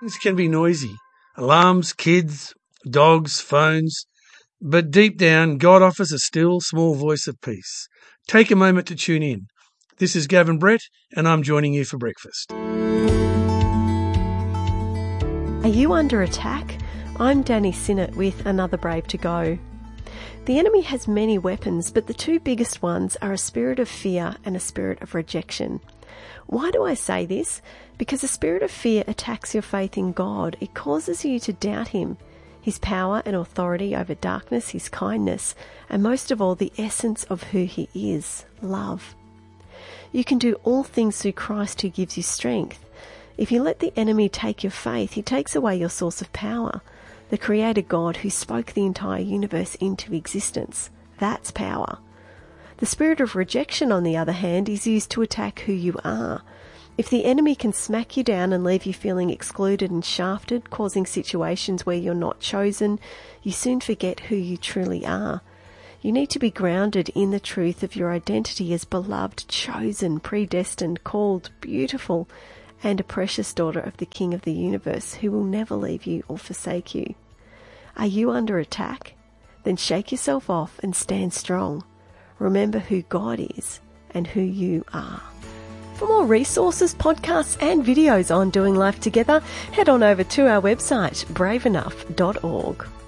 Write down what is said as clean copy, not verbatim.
Things can be noisy. Alarms, kids, dogs, phones. But deep down, God offers a still, small voice of peace. Take a moment to tune in. This is Gavin Brett, and I'm joining you for breakfast. Are you under attack? I'm Danny Sinnott with Another Brave to Go. The enemy has many weapons, but the two biggest ones are a spirit of fear and a spirit of rejection. Why do I say this? Because a spirit of fear attacks your faith in God. It causes you to doubt Him, His power and authority over darkness, His kindness, and most of all, the essence of who He is, love. You can do all things through Christ who gives you strength. If you let the enemy take your faith, he takes away your source of power. The Creator God who spoke the entire universe into existence. That's power. The spirit of rejection, on the other hand, is used to attack who you are. If the enemy can smack you down and leave you feeling excluded and shafted, causing situations where you're not chosen, you soon forget who you truly are. You need to be grounded in the truth of your identity as beloved, chosen, predestined, called, beautiful, and a precious daughter of the King of the universe who will never leave you or forsake you. Are you under attack? Then shake yourself off and stand strong. Remember who God is and who you are. For more resources, podcasts and videos on doing life together, head on over to our website, braveenough.org.